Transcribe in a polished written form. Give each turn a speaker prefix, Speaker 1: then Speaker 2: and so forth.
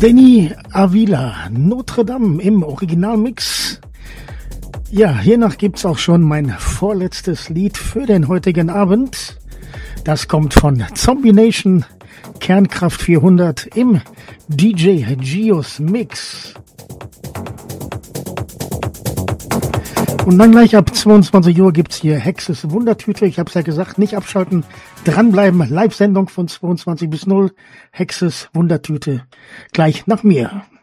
Speaker 1: Danny Avila, Notre Dame im Originalmix. Ja, hiernach gibt's auch schon mein vorletztes Lied für den heutigen Abend. Das kommt von Zombie Nation, Kernkraft 400 im DJ Gios Mix. Und dann gleich ab 22 Uhr gibt's hier Hexes Wundertüte. Ich hab's ja gesagt, nicht abschalten, dranbleiben. Live-Sendung von 22 bis 0. Hexes Wundertüte gleich nach mir.